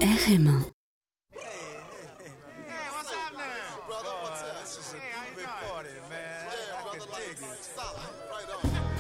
RM1. Brother, what's up? This is a big party, man. I can dig it. Stop. Right on.